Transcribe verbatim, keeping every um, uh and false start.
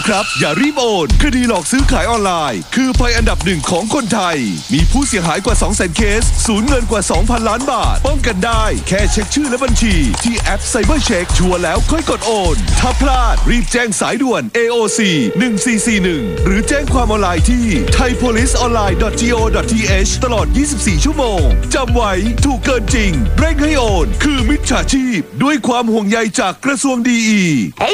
ครับอย่ารีบโอนคดีหลอกซื้อขายออนไลน์คือภัยอันดับหนึ่งของคนไทยมีผู้เสียหายกว่า สองแสน เคสสูญเงินกว่า สองพัน ล้านบาทป้องกันได้แค่เช็คชื่อและบัญชีที่แอป Cyber Check ชัวร์แล้วค่อยกดโอนถ้าพลาดรีบแจ้งสายด่วน เอ โอ ซี หนึ่งสี่สี่หนึ่งหรือแจ้งความออนไลน์ที่ ไทยโพลิสออนไลน์ ดอท จี โอ ดอท ที เอช ตลอด ยี่สิบสี่ ชั่วโมงจำไว้ถูกเกินจริงเร่งให้โอนคือมิจฉาชีพด้วยความห่วงใยจากกระทรวงดีอี